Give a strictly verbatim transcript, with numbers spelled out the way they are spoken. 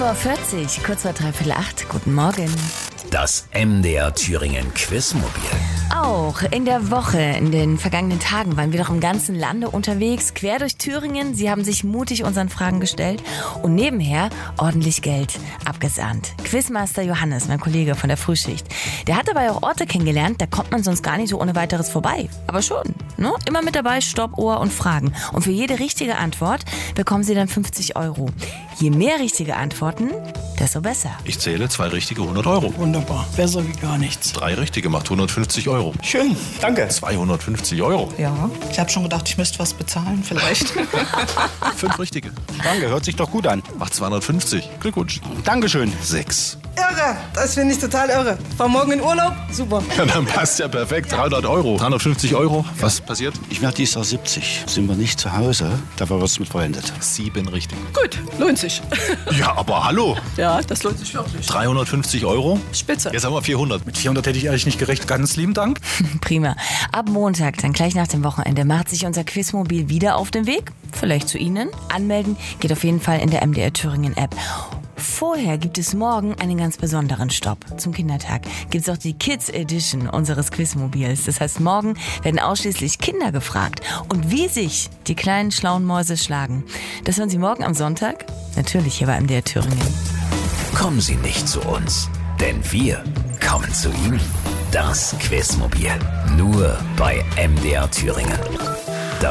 Uhr vierzig, kurz vor dreiviertel acht. Guten Morgen. Das M D R Thüringen Quizmobil. Auch in der Woche, in den vergangenen Tagen waren wir doch im ganzen Lande unterwegs, quer durch Thüringen. Sie haben sich mutig unseren Fragen gestellt und nebenher ordentlich Geld abgesahnt. Quizmaster Johannes, mein Kollege von der Frühschicht, der hat dabei auch Orte kennengelernt, da kommt man sonst gar nicht so ohne weiteres vorbei. Aber schon, ne? Immer mit dabei, Stopp, Ohr und Fragen. Und für jede richtige Antwort bekommen Sie dann fünfzig Euro. Je mehr richtige Antworten, desto besser. Ich zähle zwei richtige hundert Euro. Wunderbar, besser wie gar nichts. Drei richtige macht hundertfünfzig Euro. Schön, danke. zweihundertfünfzig Euro. Ja, ich habe schon gedacht, ich müsste was bezahlen vielleicht. Fünf richtige. Danke, hört sich doch gut an. Macht zweihundertfünfzig. Glückwunsch. Dankeschön. Sechs. Irre, das finde ich total irre. Fahr morgen in Urlaub, super. Ja, dann passt ja perfekt. dreihundert Euro. dreihundertfünfzig Euro. Was passiert? Ich werde dieses Jahr siebzig. Sind wir nicht zu Hause, dafür wird es mit vollendet. Sieben richtige. Gut, lohnt sich. Ja, aber hallo. Ja, das lohnt sich wirklich. dreihundertfünfzig Euro. Spitze. Jetzt haben wir vierhundert. Mit vierhundert hätte ich ehrlich nicht gerechnet. Ganz lieben Dank. Prima. Ab Montag, dann gleich nach dem Wochenende, macht sich unser Quizmobil wieder auf den Weg. Vielleicht zu Ihnen. Anmelden geht auf jeden Fall in der M D R Thüringen App. Vorher gibt es morgen einen ganz besonderen Stopp. Zum Kindertag gibt es auch die Kids Edition unseres Quizmobils. Das heißt, morgen werden ausschließlich Kinder gefragt. Und wie sich die kleinen schlauen Mäuse schlagen, das hören Sie morgen am Sonntag. Natürlich hier bei M D R Thüringen. Kommen Sie nicht zu uns, denn wir kommen zu Ihnen. Das Quizmobil. Nur bei M D R Thüringen.